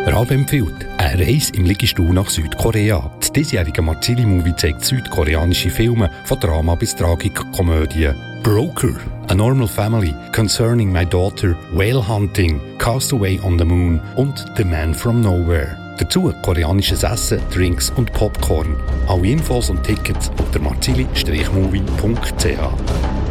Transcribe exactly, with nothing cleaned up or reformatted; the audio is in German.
Ralf empfiehlt eine Reise im Liegestuhl nach Südkorea. Das diesjährige Marzili-Movie zeigt südkoreanische Filme von Drama bis Tragikkomödie. Broker, A Normal Family, Concerning My Daughter, Whale Hunting, Castaway on the Moon und The Man from Nowhere. Dazu koreanisches Essen, Drinks und Popcorn. Alle Infos und Tickets auf der marzili Strich movie punkt c h.